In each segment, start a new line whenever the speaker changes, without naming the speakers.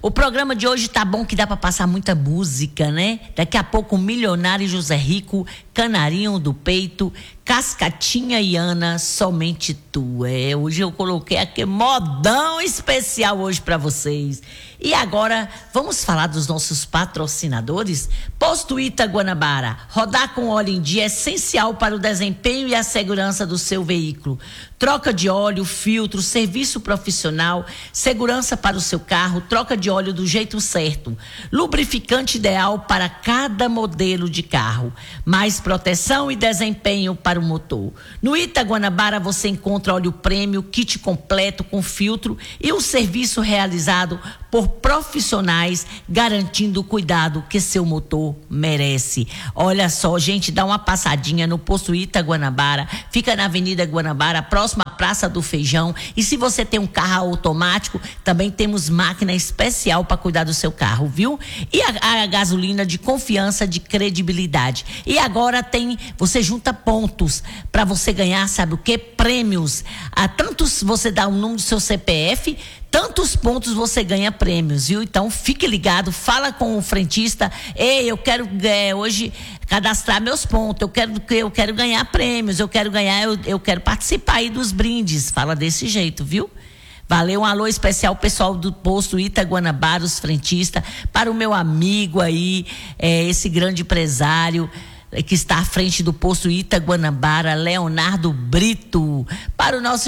O programa de hoje tá bom que dá para passar muita música, né? Daqui a pouco Milionário José Rico, Canarinho do Peito, Cascatinha e Ana, Somente Tu. Hoje eu coloquei aqui modão especial hoje para vocês. E agora vamos falar dos nossos patrocinadores? Posto Ita Guanabara, rodar com óleo em dia é essencial para o desempenho e a segurança do seu veículo. Troca de óleo, filtro, serviço profissional, segurança para o seu carro, troca de óleo do jeito certo. Lubrificante ideal para cada modelo de carro. Mais proteção e desempenho para o motor. No Ita Guanabara você encontra óleo prêmio, kit completo com filtro e um serviço realizado por profissionais, garantindo o cuidado que seu motor merece. Olha só, gente, dá uma passadinha no posto Ita Guanabara, fica na Avenida Guanabara, próxima à Praça do Feijão. E se você tem um carro automático, também temos máquina especial para cuidar do seu carro, viu? E a gasolina de confiança, de credibilidade. E agora você junta pontos para você ganhar, sabe o quê? Prêmios. Tantos você dá o número do seu CPF, tantos pontos você ganha prêmios, viu? Então fique ligado, fala com o frentista. Ei, eu quero hoje cadastrar meus pontos, eu quero ganhar prêmios, eu quero participar aí dos brindes. Fala desse jeito, viu? Valeu, um alô especial pessoal do posto Ita Guanabara, os frentistas, para o meu amigo aí, esse grande empresário que está à frente do posto Ita Guanabara, Leonardo Brito, para o nosso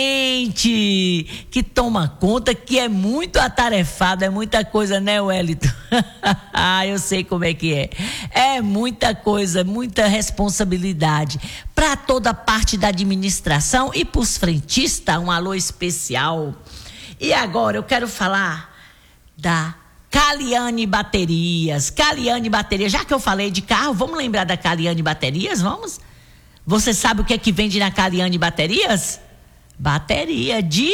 gerente, que toma conta, que é muito atarefado, é muita coisa, né, Wellington? Eu sei como é que é. É muita coisa, muita responsabilidade. Para toda a parte da administração e para os frentistas, um alô especial. E agora eu quero falar da Caliane Baterias. Caliane Baterias, já que eu falei de carro, vamos lembrar da Caliane Baterias, vamos? Você sabe o que é que vende na Caliane Baterias? Bateria de...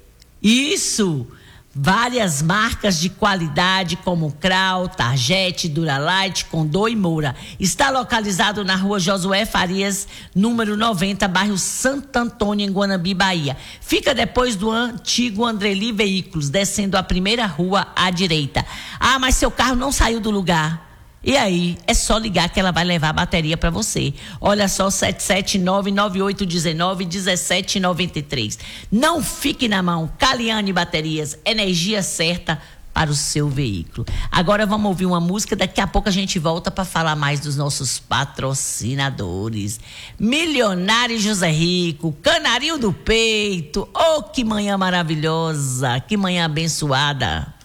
Isso! Várias marcas de qualidade como Krau, Target, Duralite, Condor e Moura. Está localizado na rua Josué Farias, número 90, bairro Santo Antônio, em Guanabi, Bahia. Fica depois do antigo Andreli Veículos, descendo a primeira rua à direita. Ah, mas seu carro não saiu do lugar. E aí, é só ligar que ela vai levar a bateria para você. Olha só, 779-9819-1793. Não fique na mão. Caliane Baterias, energia certa para o seu veículo. Agora vamos ouvir uma música, daqui a pouco a gente volta para falar mais dos nossos patrocinadores. Milionário José Rico, Canarinho do Peito. Oh, que manhã maravilhosa, que manhã abençoada.